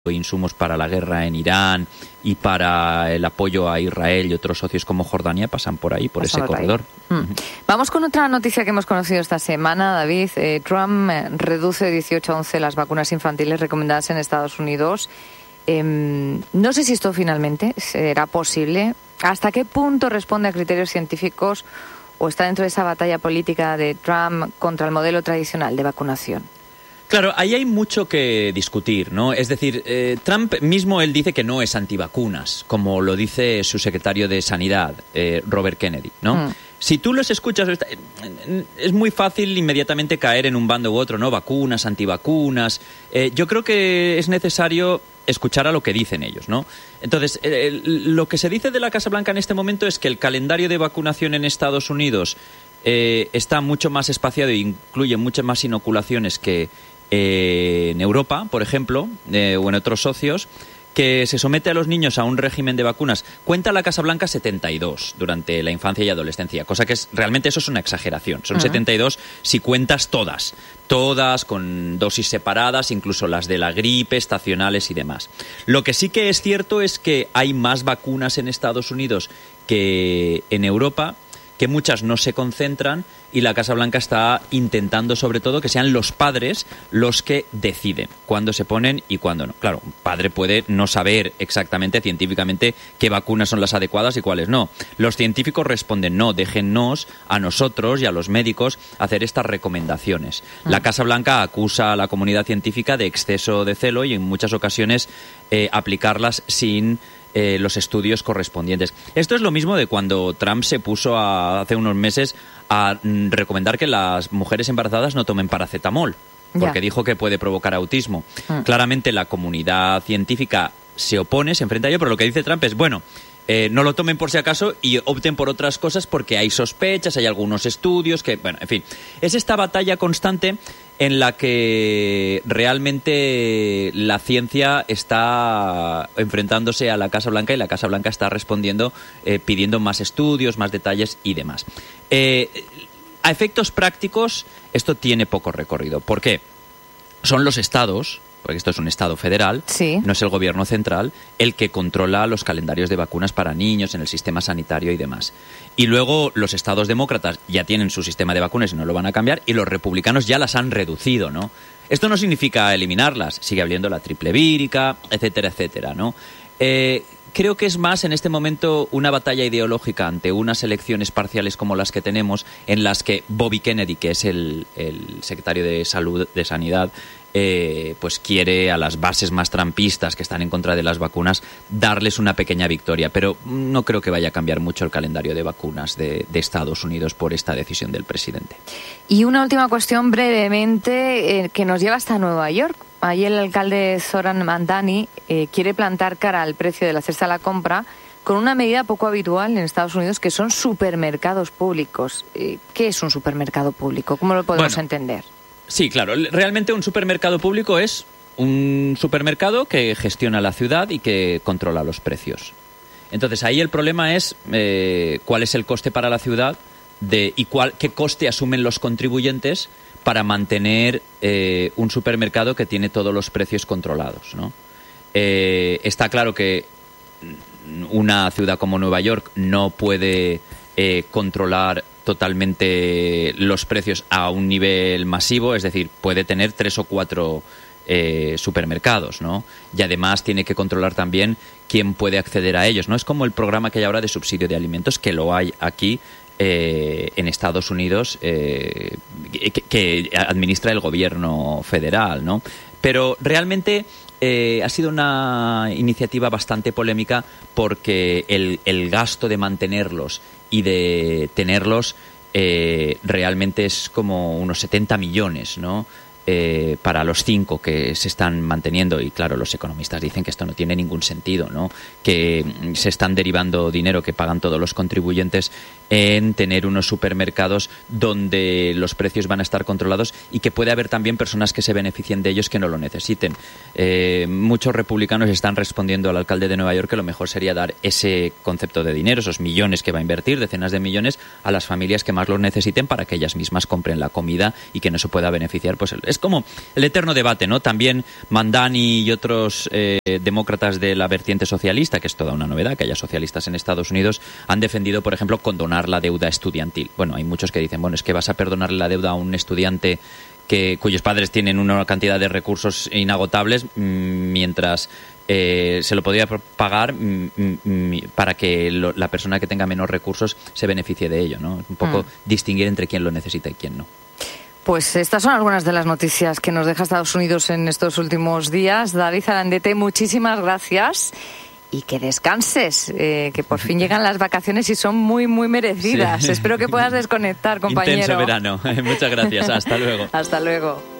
insumos para la guerra en Irán y para el apoyo a Israel y otros socios como Jordania pasan por ahí, por ese corredor. Vamos con otra noticia que hemos conocido esta semana, David. Trump reduce de 18 a 11 las vacunas infantiles recomendadas en Estados Unidos. No sé si esto finalmente será posible. ¿Hasta qué punto responde a criterios científicos o está dentro de esa batalla política de Trump contra el modelo tradicional de vacunación? Claro, ahí hay mucho que discutir, ¿no? Es decir, Trump mismo, él dice que no es antivacunas, como lo dice su secretario de Sanidad, Robert Kennedy, ¿no? Si tú los escuchas, es muy fácil inmediatamente caer en un bando u otro, ¿no? Vacunas, antivacunas. Yo creo que es necesario escuchar a lo que dicen ellos, ¿no? Entonces, lo que se dice de la Casa Blanca en este momento es que el calendario de vacunación en Estados Unidos está mucho más espaciado e incluye muchas más inoculaciones que en Europa, por ejemplo, o en otros socios, que se somete a los niños a un régimen de vacunas. Cuenta la Casa Blanca 72 durante la infancia y adolescencia, cosa que realmente eso es una exageración. Son 72 si cuentas todas con dosis separadas, incluso las de la gripe, estacionales y demás. Lo que sí que es cierto es que hay más vacunas en Estados Unidos que en Europa, que muchas no se concentran y la Casa Blanca está intentando sobre todo que sean los padres los que deciden cuándo se ponen y cuándo no. Claro, un padre puede no saber exactamente científicamente qué vacunas son las adecuadas y cuáles no. Los científicos responden no, déjennos a nosotros y a los médicos hacer estas recomendaciones. La Casa Blanca acusa a la comunidad científica de exceso de celo y en muchas ocasiones aplicarlas sin los estudios correspondientes. Esto es lo mismo de cuando Trump se puso hace unos meses a recomendar que las mujeres embarazadas no tomen paracetamol, porque dijo que puede provocar autismo. Claramente la comunidad científica se opone, se enfrenta a ello, pero lo que dice Trump es, bueno, no lo tomen por si acaso y opten por otras cosas porque hay sospechas, hay algunos estudios que, bueno, en fin, es esta batalla constante en la que realmente la ciencia está enfrentándose a la Casa Blanca y la Casa Blanca está respondiendo pidiendo más estudios, más detalles y demás. A efectos prácticos, esto tiene poco recorrido. ¿Por qué? Son los estados, porque esto es un estado federal, no es el gobierno central, el que controla los calendarios de vacunas para niños en el sistema sanitario y demás. Y luego los estados demócratas ya tienen su sistema de vacunas y no lo van a cambiar, y los republicanos ya las han reducido, ¿no? Esto no significa eliminarlas, sigue habiendo la triple vírica, etcétera, etcétera, ¿no? Creo que es más en este momento una batalla ideológica ante unas elecciones parciales como las que tenemos, en las que Bobby Kennedy, que es el secretario de Salud, de Sanidad, pues quiere a las bases más trumpistas que están en contra de las vacunas darles una pequeña victoria, pero no creo que vaya a cambiar mucho el calendario de vacunas de Estados Unidos por esta decisión del presidente. Y una última cuestión brevemente que nos lleva hasta Nueva York. Allí el alcalde Zoran Mamdani quiere plantar cara al precio de la cesta a la compra con una medida poco habitual en Estados Unidos, que son supermercados públicos. ¿Qué es un supermercado público? ¿Cómo lo podemos entender? Sí, claro. Realmente un supermercado público es un supermercado que gestiona la ciudad y que controla los precios. Entonces ahí el problema es cuál es el coste para la ciudad y qué coste asumen los contribuyentes para mantener un supermercado que tiene todos los precios controlados, ¿no? Está claro que una ciudad como Nueva York no puede controlar totalmente los precios a un nivel masivo, es decir, puede tener 3 o 4 supermercados, ¿no? Y además tiene que controlar también quién puede acceder a ellos, ¿no? Es como el programa que hay ahora de subsidio de alimentos, que lo hay aquí en Estados Unidos, que administra el gobierno federal, ¿no? Pero realmente ha sido una iniciativa bastante polémica porque el gasto de mantenerlos y de tenerlos realmente es como unos 70 millones, ¿no? Para los 5 que se están manteniendo, y claro, los economistas dicen que esto no tiene ningún sentido, ¿no? Que se están derivando dinero que pagan todos los contribuyentes en tener unos supermercados donde los precios van a estar controlados y que puede haber también personas que se beneficien de ellos que no lo necesiten. Muchos republicanos están respondiendo al alcalde de Nueva York que lo mejor sería dar ese concepto de dinero, esos millones que va a invertir, decenas de millones, a las familias que más los necesiten para que ellas mismas compren la comida y que no se pueda beneficiar pues Es como el eterno debate, ¿no? También Mandani y otros demócratas de la vertiente socialista, que es toda una novedad que haya socialistas en Estados Unidos, han defendido, por ejemplo, condonar la deuda estudiantil. Bueno, hay muchos que dicen, bueno, es que vas a perdonarle la deuda a un estudiante cuyos padres tienen una cantidad de recursos inagotables, mientras se lo podría pagar para que la persona que tenga menos recursos se beneficie de ello, ¿no? Un poco distinguir entre quién lo necesita y quién no. Pues estas son algunas de las noticias que nos deja Estados Unidos en estos últimos días. David Arandete, muchísimas gracias. Y que descanses, que por fin llegan las vacaciones y son muy, muy merecidas. Sí. Espero que puedas desconectar, compañero. Intenso verano. Muchas gracias. Hasta luego. Hasta luego.